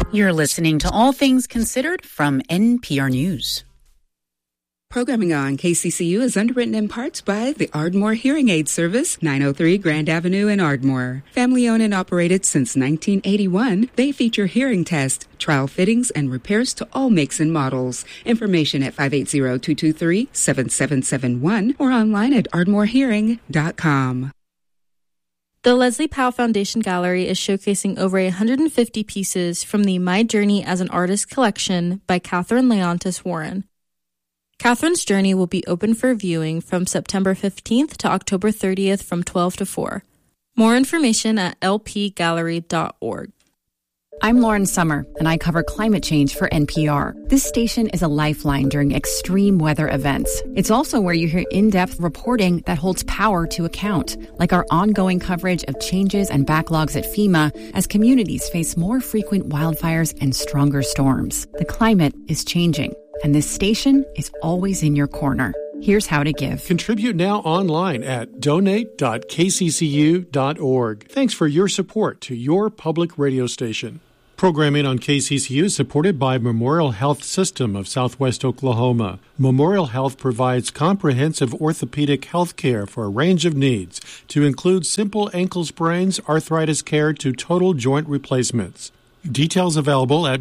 You're listening to All Things Considered from NPR News. Programming on KCCU is underwritten in parts by the Ardmore Hearing Aid Service, 903 Grand Avenue in Ardmore. Family-owned and operated since 1981, they feature hearing tests, trial fittings, and repairs to all makes and models. Information at 580-223-7771 or online at ardmorehearing.com. The Leslie Powell Foundation Gallery is showcasing over 150 pieces from the My Journey as an Artist collection by Catherine Leontis Warren. Catherine's journey will be open for viewing from September 15th to October 30th from 12 to 4. More information at lpgallery.org. I'm Lauren Summer, and I cover climate change for NPR. This station is a lifeline during extreme weather events. It's also where you hear in-depth reporting that holds power to account, like our ongoing coverage of changes and backlogs at FEMA as communities face more frequent wildfires and stronger storms. The climate is changing, and this station is always in your corner. Here's how to give. Contribute now online at donate.kccu.org. Thanks for your support to your public radio station. Programming on KCCU is supported by Memorial Health System of Southwest Oklahoma. Memorial Health provides comprehensive orthopedic health care for a range of needs, to include simple ankle sprains, arthritis care, to total joint replacements. Details available at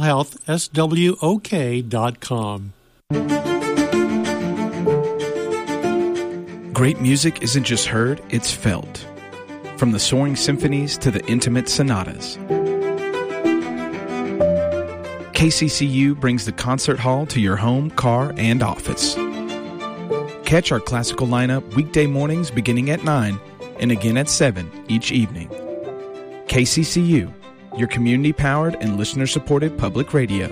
memorialhealthswok.com. Great music isn't just heard, it's felt. From the soaring symphonies to the intimate sonatas. KCCU brings the concert hall to your home, car, and office. Catch our classical lineup weekday mornings beginning at 9 and again at 7 each evening. KCCU, your community-powered and listener-supported public radio.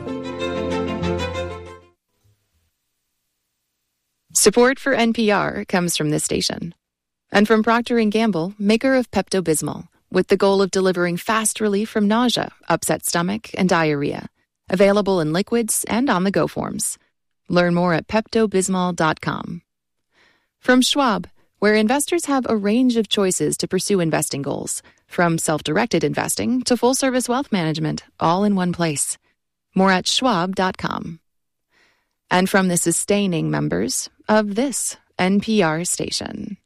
Support for NPR comes from this station. And from Procter & Gamble, maker of Pepto-Bismol, with the goal of delivering fast relief from nausea, upset stomach, and diarrhea. Available in liquids and on-the-go forms. Learn more at PeptoBismol.com. From Schwab, where investors have a range of choices to pursue investing goals, from self-directed investing to full-service wealth management, all in one place. More at Schwab.com. And from the sustaining members of this NPR station.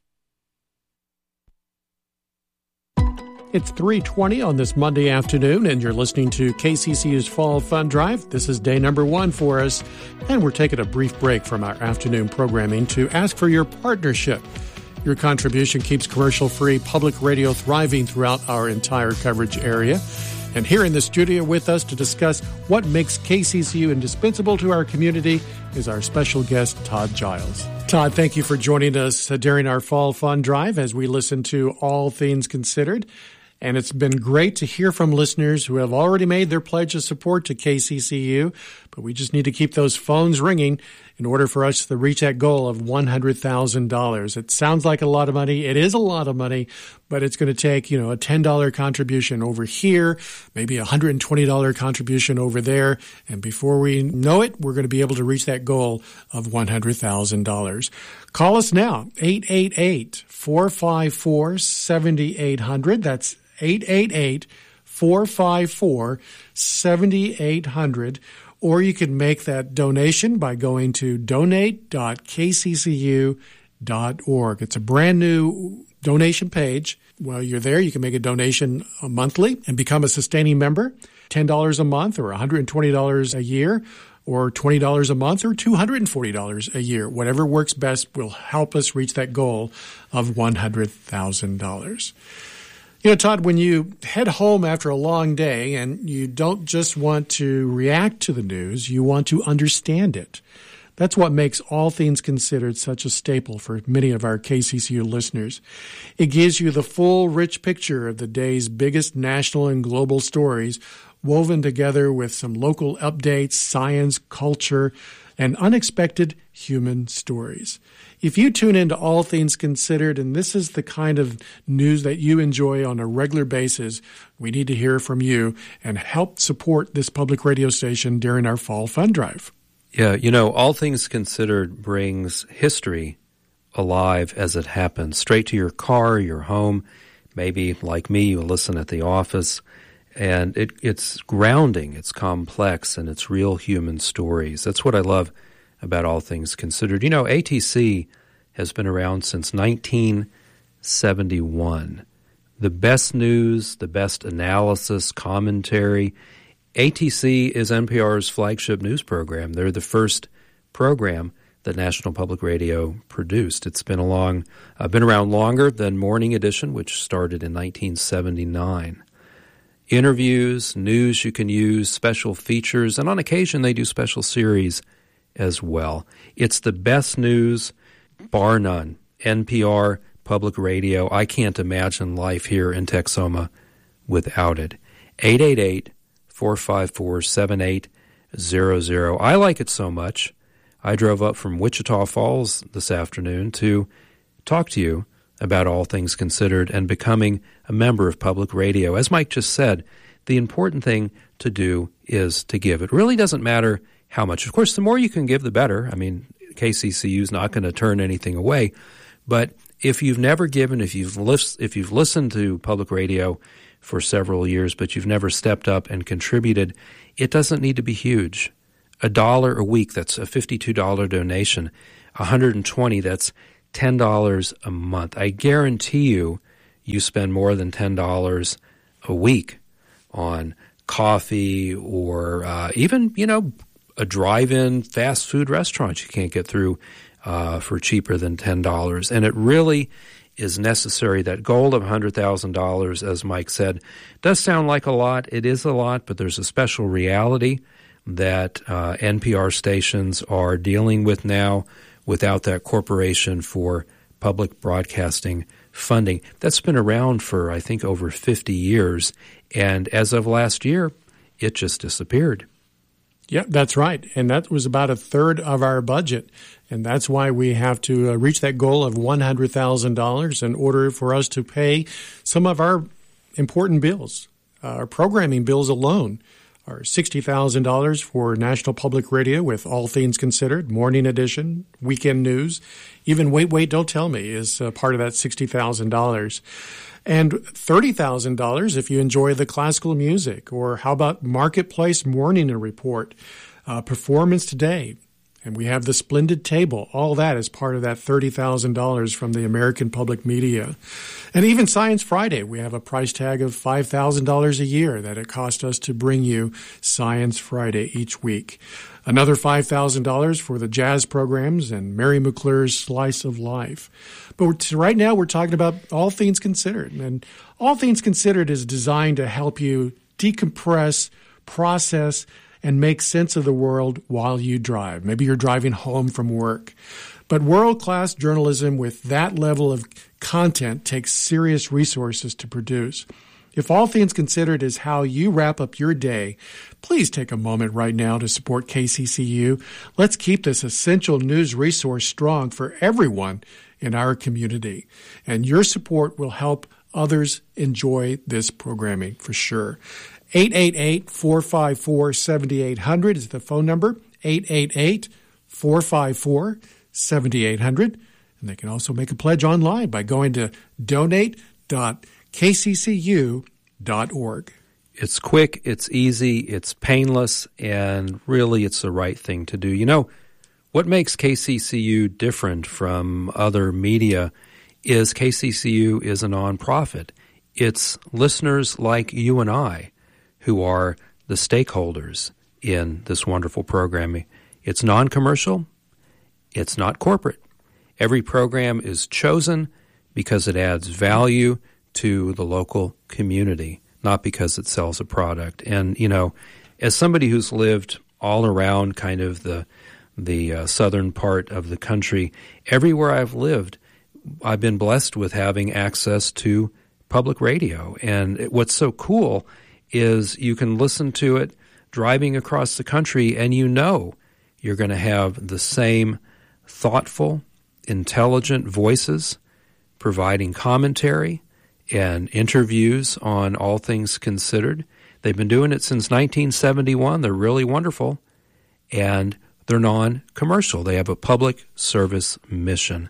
It's 3:20 on this Monday afternoon, and you're listening to KCCU's Fall Fun Drive. This is day number 1 for us, and we're taking a brief break from our afternoon programming to ask for your partnership. Your contribution keeps commercial-free public radio thriving throughout our entire coverage area. And here in the studio with us to discuss what makes KCCU indispensable to our community is our special guest, Todd Giles. Todd, thank you for joining us during our Fall Fun Drive as we listen to All Things Considered. And it's been great to hear from listeners who have already made their pledge of support to KCCU, but we just need to keep those phones ringing in order for us to reach that goal of $100,000. It sounds like a lot of money. It is a lot of money, but it's going to take, a $10 contribution over here, maybe a $120 contribution over there. And before we know it, we're going to be able to reach that goal of $100,000. Call us now, 888-454-7800. That's 888-454-7800. Or you can make that donation by going to donate.kccu.org. It's a brand new donation page. While you're there, you can make a donation monthly and become a sustaining member, $10 a month or $120 a year, or $20 a month or $240 a year. Whatever works best will help us reach that goal of $100,000. Todd, when you head home after a long day and you don't just want to react to the news, you want to understand it. That's what makes All Things Considered such a staple for many of our KCCU listeners. It gives you the full, rich picture of the day's biggest national and global stories, woven together with some local updates, science, culture, and unexpected human stories. If you tune into All Things Considered, and this is the kind of news that you enjoy on a regular basis, we need to hear from you and help support this public radio station during our Fall Fun Drive. Yeah, All Things Considered brings history alive as it happens, straight to your car, your home. Maybe, like me, you listen at the office. And it's grounding, it's complex, and it's real human stories. That's what I love about All Things Considered. You know, ATC has been around since 1971. The best news, the best analysis, commentary. ATC is NPR's flagship news program. They're the first program that National Public Radio produced. It's been around longer than Morning Edition, which started in 1979. Interviews, news you can use, special features, and on occasion they do special series as well. It's the best news, bar none. NPR Public Radio. I can't imagine life here in Texoma without it. 888-454-7800. I like it so much, I drove up from Wichita Falls this afternoon to talk to you about All Things Considered and becoming a member of Public Radio. As Mike just said, the important thing to do is to give. It really doesn't matter how much. Of course, the more you can give, the better. I mean, KCCU is not going to turn anything away. But if you've never given, if you've listened to Public Radio for several years, but you've never stepped up and contributed, it doesn't need to be huge. $1 a week, that's a $52 donation. $120, that's $10 a month. I guarantee you spend more than $10 a week on coffee or even, a drive-in fast food restaurant you can't get through for cheaper than $10. And it really is necessary. That goal of $100,000, as Mike said, does sound like a lot. It is a lot, but there's a special reality that NPR stations are dealing with now without that Corporation for Public Broadcasting funding. That's been around for, I think, over 50 years. And as of last year, it just disappeared. Yeah, that's right. And that was about a third of our budget. And that's why we have to reach that goal of $100,000 in order for us to pay some of our important bills. Our programming bills alone are $60,000 for National Public Radio with All Things Considered, Morning Edition, Weekend News. Even Wait, Don't Tell Me is part of that $60,000. And $30,000 if you enjoy the classical music. Or how about Marketplace Morning Report, Performance Today. And we have the Splendid Table. All that is part of that $30,000 from the American Public Media. And even Science Friday, we have a price tag of $5,000 a year that it cost us to bring you Science Friday each week. Another $5,000 for the jazz programs and Mary McClure's Slice of Life. But right now we're talking about All Things Considered. And All Things Considered is designed to help you decompress, process, and make sense of the world while you drive. Maybe you're driving home from work. But world-class journalism with that level of content takes serious resources to produce. If All Things Considered is how you wrap up your day, please take a moment right now to support KCCU. Let's keep this essential news resource strong for everyone in our community. And your support will help others enjoy this programming for sure. 888-454-7800 is the phone number, 888-454-7800. And they can also make a pledge online by going to donate.kccu.org. It's quick, it's easy, it's painless, and really it's the right thing to do. You know, what makes KCCU different from other media is KCCU is a nonprofit. It's listeners like you and I who are the stakeholders in this wonderful programming. It's non-commercial. It's not corporate. Every program is chosen because it adds value to the local community, not because it sells a product. And, you know, as somebody who's lived all around kind of the southern part of the country, everywhere I've lived, I've been blessed with having access to public radio. And what's so cool is you can listen to it driving across the country, and you know you're going to have the same thoughtful, intelligent voices providing commentary and interviews on All Things Considered. They've been doing it since 1971. They're really wonderful, and they're non-commercial. They have a public service mission.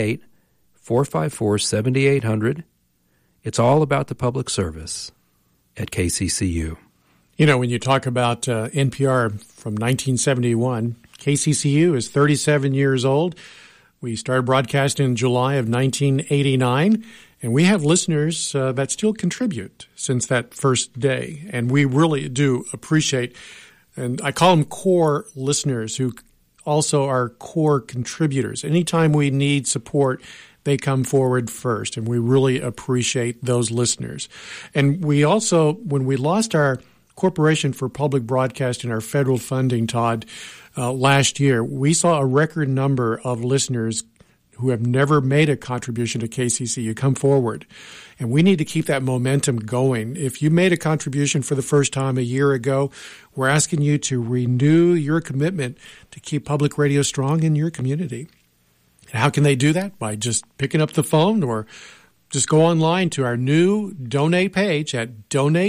888-454-7800. It's all about the public service. at KCCU. You know, when you talk about NPR from 1971, KCCU is 37 years old. We started broadcasting in July of 1989, and we have listeners that still contribute since that first day. And we really do appreciate, and I call them core listeners who also are core contributors. Anytime we need support, they come forward first, and we really appreciate those listeners. And we also, when we lost our Corporation for Public Broadcasting, our federal funding, Todd, last year, we saw a record number of listeners who have never made a contribution to KCCU come forward. And we need to keep that momentum going. If you made a contribution for the first time a year ago, we're asking you to renew your commitment to keep public radio strong in your community. And how can they do that? By just picking up the phone, or just go online to our new donate page at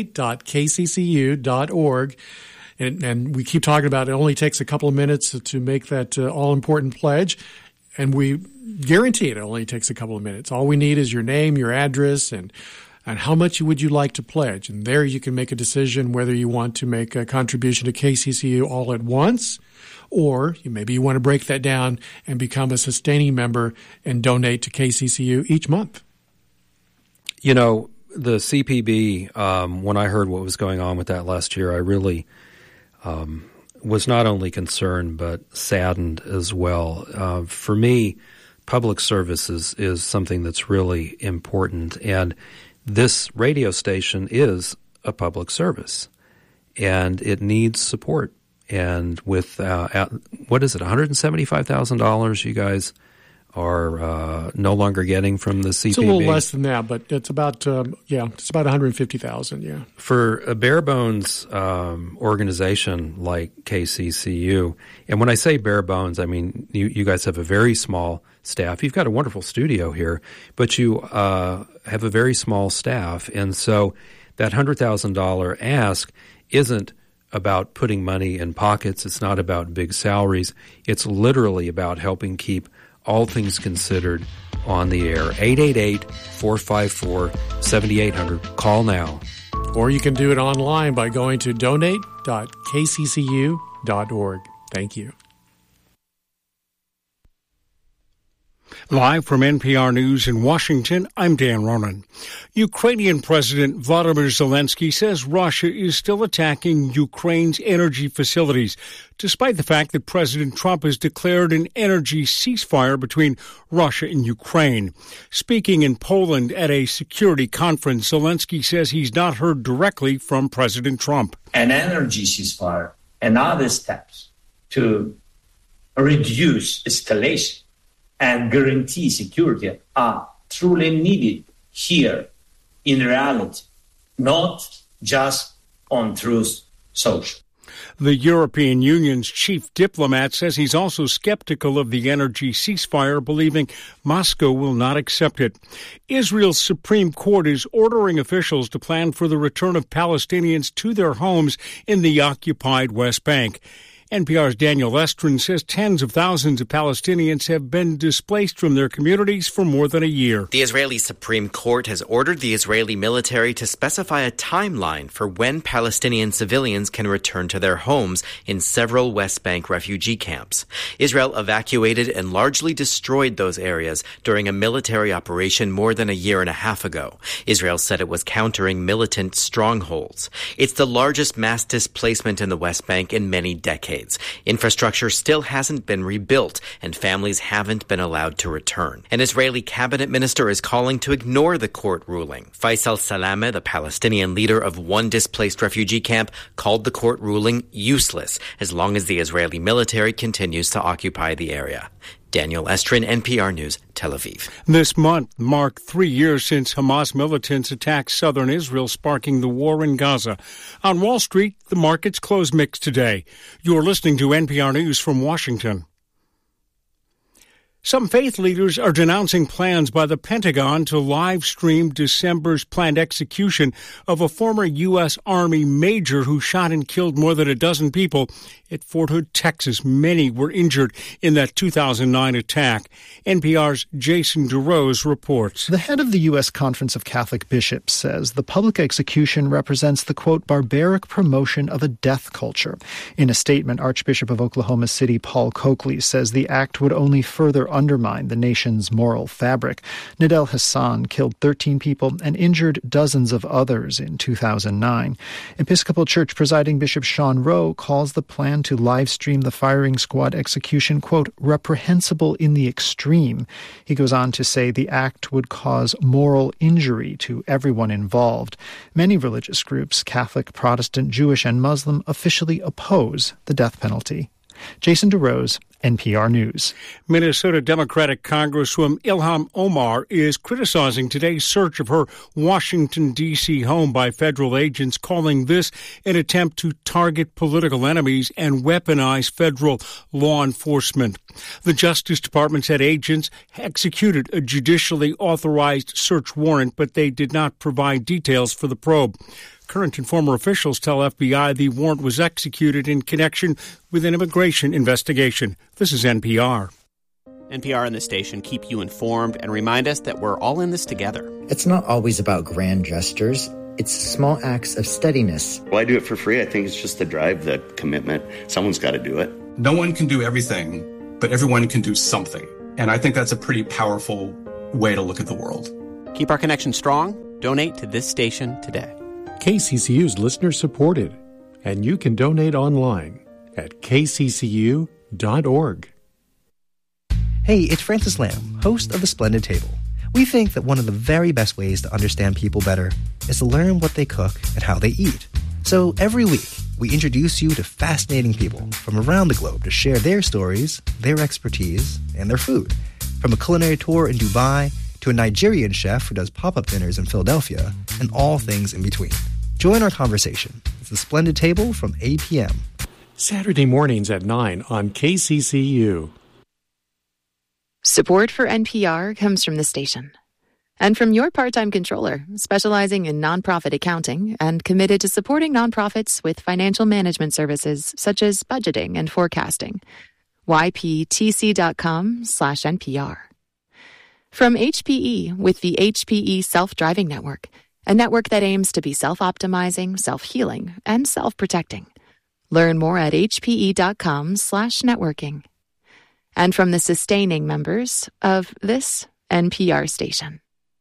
donate.kccu.org. And we keep talking about it only takes a couple of minutes to make that all-important pledge. And we guarantee it only takes a couple of minutes. All we need is your name, your address, and how much would you like to pledge. And there you can make a decision whether you want to make a contribution to KCCU all at once, or maybe you want to break that down and become a sustaining member and donate to KCCU each month. You know, the CPB, when I heard what was going on with that last year, I really was not only concerned but saddened as well. For me, public services is something that's really important, and this radio station is a public service, and it needs support. And with, what is it, $175,000 you guys are no longer getting from the CPB? It's a little less than that, but it's about it's about $150,000. Yeah, for a bare bones organization like KCCU, and when I say bare bones, I mean you guys have a very small staff. You've got a wonderful studio here, but you have a very small staff, and so that $100,000 ask isn't about putting money in pockets. It's not about big salaries. It's literally about helping keep All Things Considered on the air. 888-454-7800. Call now. Or you can do it online by going to donate.kccu.org. Thank you. Live from NPR News in Washington, I'm Dan Ronan. Ukrainian President Volodymyr Zelensky says Russia is still attacking Ukraine's energy facilities, despite the fact that President Trump has declared an energy ceasefire between Russia and Ukraine. Speaking in Poland at a security conference, Zelensky says he's not heard directly from President Trump. An energy ceasefire and other steps to reduce escalation and guarantee security are truly needed here in reality, not just on Truth Social. The European Union's chief diplomat says he's also skeptical of the energy ceasefire, believing Moscow will not accept it. Israel's Supreme Court is ordering officials to plan for the return of Palestinians to their homes in the occupied West Bank. NPR's Daniel Estrin says tens of thousands of Palestinians have been displaced from their communities for more than a year. The Israeli Supreme Court has ordered the Israeli military to specify a timeline for when Palestinian civilians can return to their homes in several West Bank refugee camps. Israel evacuated and largely destroyed those areas during a military operation more than a year and a half ago. Israel said it was countering militant strongholds. It's the largest mass displacement in the West Bank in many decades. Infrastructure still hasn't been rebuilt, and families haven't been allowed to return. An Israeli cabinet minister is calling to ignore the court ruling. Faisal Salameh, the Palestinian leader of one displaced refugee camp, called the court ruling useless as long as the Israeli military continues to occupy the area. Daniel Estrin, NPR News, Tel Aviv. This month marked 3 years since Hamas militants attacked southern Israel, sparking the war in Gaza. On Wall Street, the markets closed mixed today. You're listening to NPR News from Washington. Some faith leaders are denouncing plans by the Pentagon to live stream December's planned execution of a former U.S. Army major who shot and killed more than a dozen people at Fort Hood, Texas. Many were injured in that 2009 attack. NPR's Jason DeRose reports. The head of the U.S. Conference of Catholic Bishops says the public execution represents the, quote, barbaric promotion of a death culture. In a statement, Archbishop of Oklahoma City Paul Coakley says the act would only further undermine the nation's moral fabric. Nidal Hassan killed 13 people and injured dozens of others in 2009. Episcopal Church presiding Bishop Sean Rowe calls the plan to live stream the firing squad execution, quote, reprehensible in the extreme. He goes on to say the act would cause moral injury to everyone involved. Many religious groups, Catholic, Protestant, Jewish, and Muslim, officially oppose the death penalty. Jason DeRose, NPR News. Minnesota Democratic Congresswoman Ilhan Omar is criticizing today's search of her Washington, D.C. home by federal agents, calling this an attempt to target political enemies and weaponize federal law enforcement. The Justice Department said agents executed a judicially authorized search warrant, but they did not provide details for the probe. Current and former officials tell FBI the warrant was executed in connection with an immigration investigation. This is NPR. NPR and the station keep you informed and remind us that we're all in this together. It's not always about grand gestures. It's small acts of steadiness. Well, I do it for free. I think it's just the drive, the commitment. Someone's got to do it. No one can do everything, but everyone can do something. And I think that's a pretty powerful way to look at the world. Keep our connection strong. Donate to this station today. KCCU is listener-supported, and you can donate online at kccu.org. Hey, it's Francis Lamb, host of The Splendid Table. We think that one of the very best ways to understand people better is to learn what they cook and how they eat. So every week, we introduce you to fascinating people from around the globe to share their stories, their expertise, and their food. From a culinary tour in Dubai to a Nigerian chef who does pop-up dinners in Philadelphia, and all things in between. Join our conversation. It's The Splendid Table from 8 p.m. Saturday mornings at 9 on KCCU. Support for NPR comes from the station. And from your part-time controller, specializing in nonprofit accounting and committed to supporting nonprofits with financial management services such as budgeting and forecasting. yptc.com/NPR. From HPE with the HPE Self-Driving Network, a network that aims to be self-optimizing, self-healing, and self-protecting. Learn more at hpe.com/networking. And from the sustaining members of this NPR station.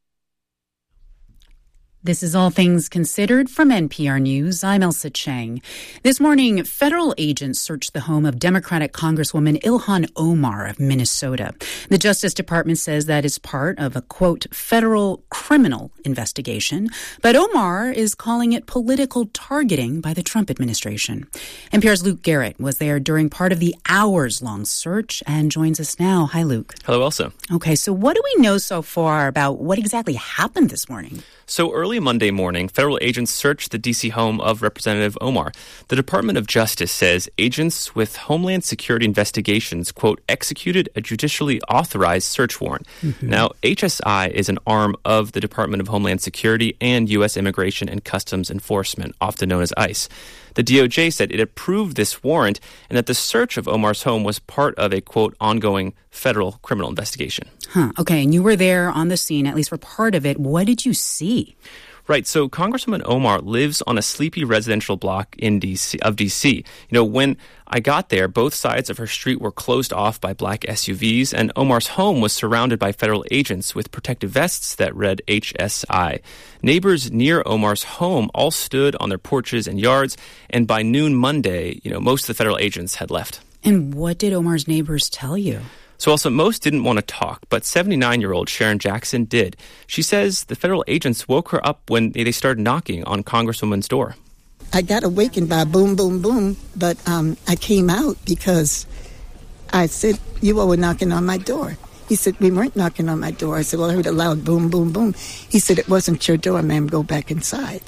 This is All Things Considered from NPR News. I'm Elsa Chang. This morning, federal agents searched the home of Democratic Congresswoman Ilhan Omar of Minnesota. The Justice Department says that is part of a, quote, federal criminal investigation. But Omar is calling it political targeting by the Trump administration. NPR's Luke Garrett was there during part of the hours-long search and joins us now. Hi, Luke. Hello, Elsa. Okay, so what do we know so far about what exactly happened this morning? So early Monday morning, federal agents searched the D.C. home of Representative Omar. The Department of Justice says agents with Homeland Security Investigations, quote, executed a judicially authorized search warrant. Mm-hmm. Now, HSI is an arm of the Department of Homeland Security and U.S. Immigration and Customs Enforcement, often known as ICE. The DOJ said it approved this warrant and that the search of Omar's home was part of a, quote, ongoing federal criminal investigation. Okay, and you were there on the scene, at least for part of it. What did you see? Right. So Congresswoman Omar lives on a sleepy residential block in D.C. You know, when I got there, both sides of her street were closed off by black SUVs, and Omar's home was surrounded by federal agents with protective vests that read HSI. Neighbors near Omar's home all stood on their porches and yards, and by noon Monday, most of the federal agents had left. And what did Omar's neighbors tell you? So also, most didn't want to talk, but 79-year-old Sharon Jackson did. She says the federal agents woke her up when they started knocking on Congresswoman's door. I got awakened by boom, boom, boom, but I came out because I said, you all were knocking on my door. He said, we weren't knocking on my door. I said, well, I heard a loud boom, boom, boom. He said, it wasn't your door, ma'am. Go back inside.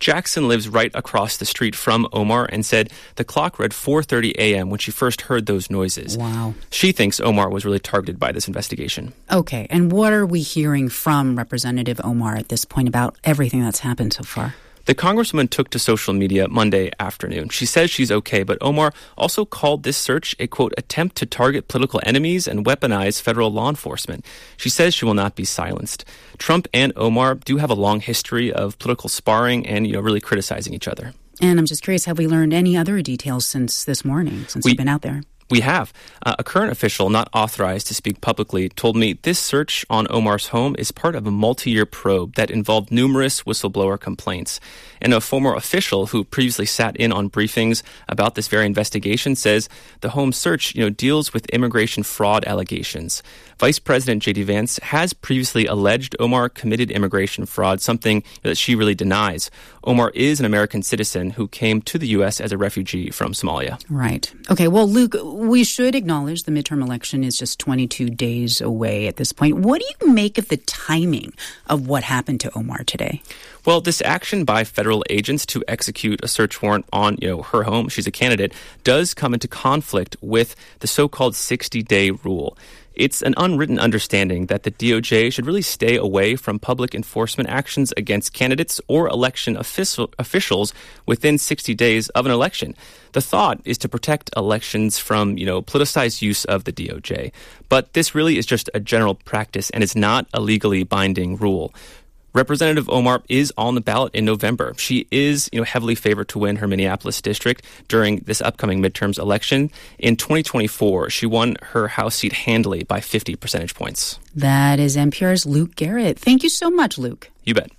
Jackson lives right across the street from Omar and said the clock read 4:30 a.m. when she first heard those noises. Wow. She thinks Omar was really targeted by this investigation. Okay, and what are we hearing from Representative Omar at this point about everything that's happened so far? The congresswoman took to social media Monday afternoon. She says she's okay, but Omar also called this search a, quote, attempt to target political enemies and weaponize federal law enforcement. She says she will not be silenced. Trump and Omar do have a long history of political sparring and, really criticizing each other. And I'm just curious, have we learned any other details since this morning, since you've been out there? We have. A current official not authorized to speak publicly told me this search on Omar's home is part of a multi-year probe that involved numerous whistleblower complaints. And a former official who previously sat in on briefings about this very investigation says the home search, deals with immigration fraud allegations. Vice President J.D. Vance has previously alleged Omar committed immigration fraud, something that she really denies. Omar is an American citizen who came to the U.S. as a refugee from Somalia. Right. Okay, well, Luke, we should acknowledge the midterm election is just 22 days away at this point. What do you make of the timing of what happened to Omar today? Well, this action by federal agents to execute a search warrant on, her home, she's a candidate, does come into conflict with the so-called 60-day rule. It's an unwritten understanding that the DOJ should really stay away from public enforcement actions against candidates or election officials within 60 days of an election. The thought is to protect elections from, politicized use of the DOJ. But this really is just a general practice and is not a legally binding rule. Representative Omar is on the ballot in November. She is, heavily favored to win her Minneapolis district during this upcoming midterms election. In 2024, she won her House seat handily by 50 percentage points. That is NPR's Luke Garrett. Thank you so much, Luke. You bet.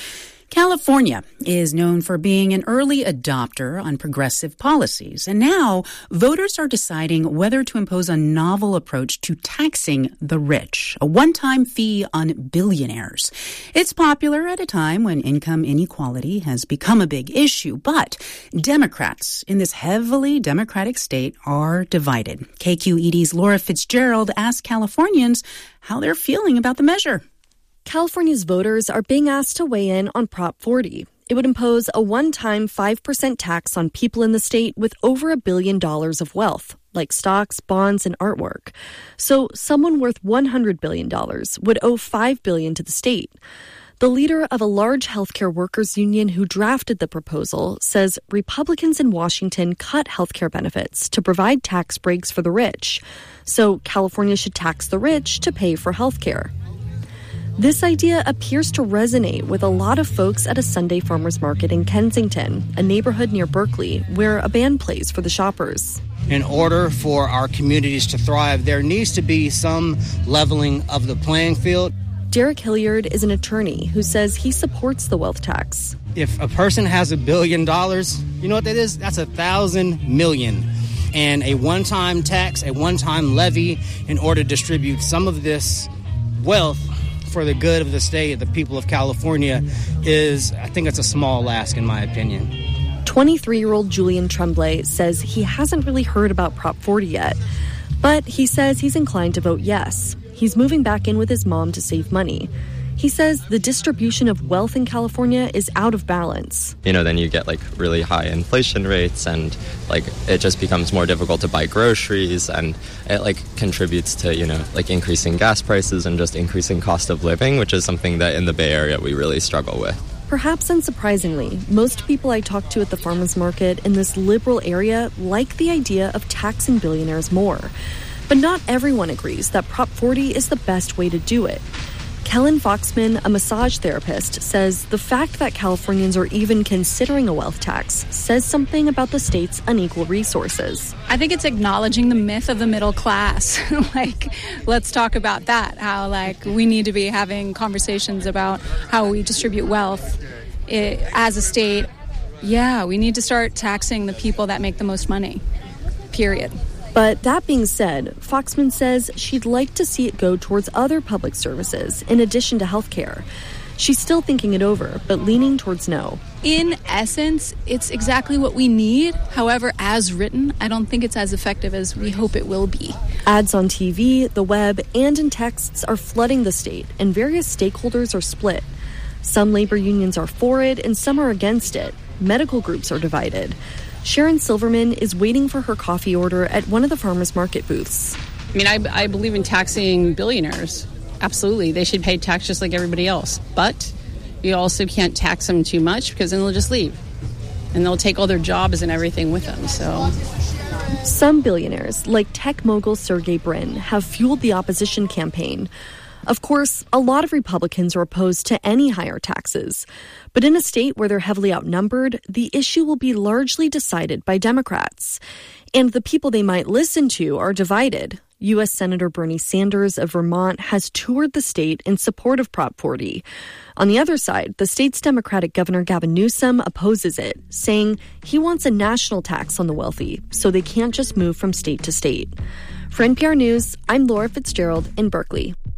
California is known for being an early adopter on progressive policies, and now voters are deciding whether to impose a novel approach to taxing the rich, a one-time fee on billionaires. It's popular at a time when income inequality has become a big issue, but Democrats in this heavily Democratic state are divided. KQED's Laura Fitzgerald asked Californians how they're feeling about the measure. California's voters are being asked to weigh in on Prop 40. It would impose a one-time 5% tax on people in the state with over $1 billion of wealth, like stocks, bonds, and artwork. So someone worth $100 billion would owe $5 billion to the state. The leader of a large healthcare workers union who drafted the proposal says Republicans in Washington cut healthcare benefits to provide tax breaks for the rich. So California should tax the rich to pay for healthcare. This idea appears to resonate with a lot of folks at a Sunday farmers market in Kensington, a neighborhood near Berkeley, where a band plays for the shoppers. In order for our communities to thrive, there needs to be some leveling of the playing field. Derek Hilliard is an attorney who says he supports the wealth tax. If a person has $1 billion, you know what that is? That's 1,000 million. And a one-time tax, a one-time levy in order to distribute some of this wealth for the good of the state, the people of California, I think it's a small ask in my opinion. 23-year-old Julian Tremblay says he hasn't really heard about Prop 40 yet, but he says he's inclined to vote yes. He's moving back in with his mom to save money. He says the distribution of wealth in California is out of balance. Then you get really high inflation rates and it just becomes more difficult to buy groceries, and it contributes to, increasing gas prices and just increasing cost of living, which is something that in the Bay Area we really struggle with. Perhaps unsurprisingly, most people I talk to at the farmers market in this liberal area like the idea of taxing billionaires more. But not everyone agrees that Prop 40 is the best way to do it. Kellen Foxman, a massage therapist, says the fact that Californians are even considering a wealth tax says something about the state's unequal resources. I think it's acknowledging the myth of the middle class. Let's talk about that, how, we need to be having conversations about how we distribute wealth as a state. Yeah, we need to start taxing the people that make the most money, period. But that being said, Foxman says she'd like to see it go towards other public services in addition to healthcare. She's still thinking it over, but leaning towards no. In essence, it's exactly what we need. However, as written, I don't think it's as effective as we hope it will be. Ads on TV, the web, and in texts are flooding the state, and various stakeholders are split. Some labor unions are for it and some are against it. Medical groups are divided. Sharon Silverman is waiting for her coffee order at one of the farmers market booths. I mean, I believe in taxing billionaires. Absolutely. They should pay tax just like everybody else. But you also can't tax them too much because then they'll just leave. And they'll take all their jobs and everything with them. So some billionaires, like tech mogul Sergey Brin, have fueled the opposition campaign. Of course, a lot of Republicans are opposed to any higher taxes. But in a state where they're heavily outnumbered, the issue will be largely decided by Democrats. And the people they might listen to are divided. U.S. Senator Bernie Sanders of Vermont has toured the state in support of Prop 40. On the other side, the state's Democratic Governor Gavin Newsom opposes it, saying he wants a national tax on the wealthy so they can't just move from state to state. For NPR News, I'm Laura Fitzgerald in Berkeley.